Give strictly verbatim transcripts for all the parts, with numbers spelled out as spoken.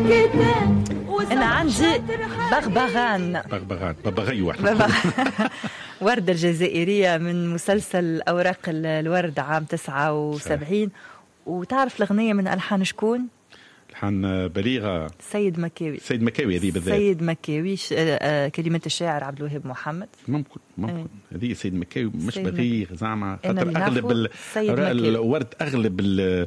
أنا عندي بغبغان بغبغان بغبغي واحد وردة الجزائرية من مسلسل أوراق الورد عام تسعة وسبعين. وتعرف الأغنية من ألحان شكون؟ لحن بليغة سيد مكاوي. سيد مكاوي هذه بالذات. سيد مكاوي ش... آه كلمات الشاعر عبد الوهاب محمد. ممكن ممكن هذه ايه. سيد مكاوي مش بليغ زعما خاطر اغلب ال... الورد اغلب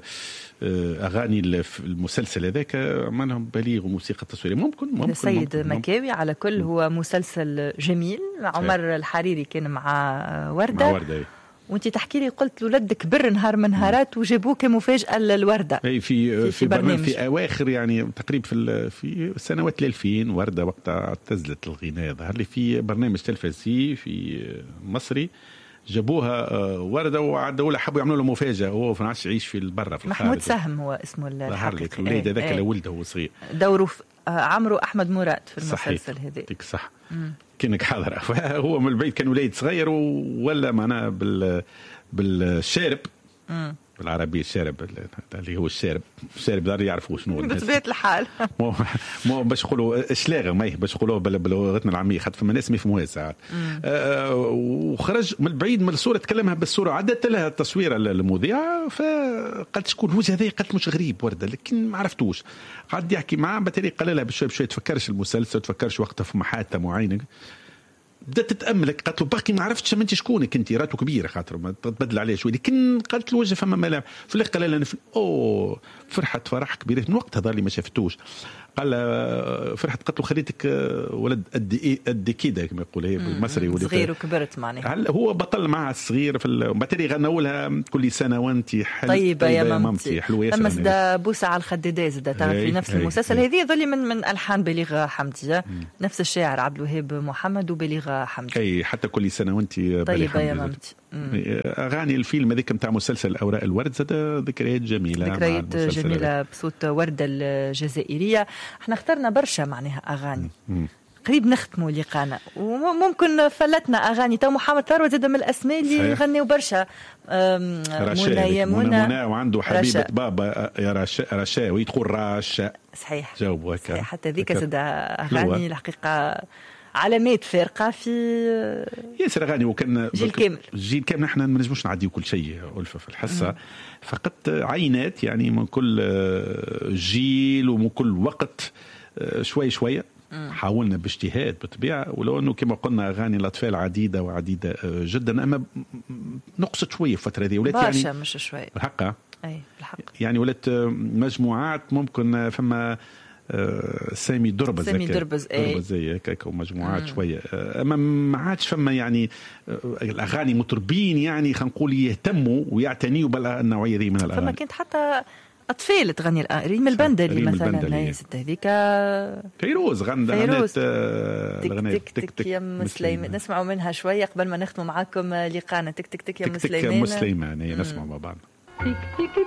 الاغاني المسلسل هذاك عملهم بليغ وموسيقى تصويريه. ممكن ممكن سيد ممكن مكاوي ممكن. على كل هو مسلسل جميل. عمر الحريري كان مع وردة, مع وردة. وانت تحكي لي قلت الولد كبر نهار من نهارات وجابوه كمفاجاه للورده. اي في في, في برنامج في اواخر يعني تقريبا في في سنوات الألفين ورده وقتها اعتزلت الغناء. ظهر لي في برنامج تلفزيوني في مصري جابوها ورده وعدوا له حبوا يعملوا له مفاجاه. هو ما عادش يعيش في البرة في محمود سهم هو اسمه الحقيقي. الوليد هذاك اللي ولده وهو صغير دوره عمرو احمد مراد في المسلسل هذا. يعطيك صح. كأنك حاضر. هو من البعيد كان وليد صغير ولا معناه بال بالشارب مم. بالعربية الشارب اللي هو الشارب الشارب دار يعرفوا شنو بطبيعة الحال. مو مو باش يقولوا شلاغة ما باش يقولوا بلغتنا العامية خاطر فما ناس ما يفهموها ساعات. آه وخرج من البعيد من الصورة تكلمها بالصورة عدت لها التصوير المذيعة فقالت شكون الوجه هذا. قالت مش غريب وردة لكن ما عرفتوش. قعد يحكي معاه بتري قال لها بشوي بشوي تفكرش المسلسل تفكرش وقتها في محادثة معينة. بدأت تتأملك قالت له باقي ما عرفتش انت شكونك انت راتو كبيره خاطر ما تبدل عليه شوي لكن قالت له وجه فما ملامح في الاخر قال لها نف... اوه فرحت فرح كبير من وقتها ظل ما شافتوش. قال فرحت قالت له خليتك ولد قد ايه قد كده كما يقول هي بالمصري ولد صغير وكبرت معناها. هو بطل معها الصغير في الباتري غنوا لها كل سنه وانت حل... طيبه, طيبة يا مامتي حلوه تم زدا بوسه على الخدادة زدا تعرف في نفس المسلسل هذه ظلي من من الحان بليغه حمديه نفس الشاعر عبد الوهاب محمد وبليغه حمديه. اي حتى كل سنه وانت طيبه يا مامتي. اغاني الفيلم هذيك نتاع مسلسل اوراق الورد زاد ذكريات جميله. ذكريات جميله بصوت ورده الجزائريه. احنا اخترنا برشا معناها اغاني. مم. قريب نختموا لقانا وممكن فلتنا اغاني تو محمد ثروت زاد من الاسماء اللي يغنيوا برشا. منى منى وعنده حبيبه بابا يا رشا رشا ويدخل رشا صحيح. جاوبوا هكا حتى ذيك زاد اغاني الحقيقه علامات فارقه في ياسر اغاني. وكان جيل كامل جيل كامل. احنا ما نجموش نعديو كل شيء ألفة في الحصه فقط عينات يعني من كل جيل ومن كل وقت شوي شويه. حاولنا باجتهاد بالطبيعه ولو انه كما قلنا اغاني الاطفال عديده وعديده جدا اما نقصت شويه الفتره هذه ولات يعني يعني مش شويه الحق اي الحق يعني ولات مجموعات ممكن فما سامي دربز سامي دربز اي زي هكاك ومجموعات شويه اما ما عادش فما يعني الاغاني مطربين يعني خلينا نقول يهتموا ويعتنيوا بالنوعيه ذي من الاغاني. فما كانت حتى اطفال تغني ريم البندلي مثلا هي ست هذيك فيروز غنت فيروز تك تك تك يا مسليمان. نسمعوا منها شويه قبل ما نختموا معاكم لقانا. تك تك تك يا مسليمان. تك تك يا مسليمان نسمع مع بعض.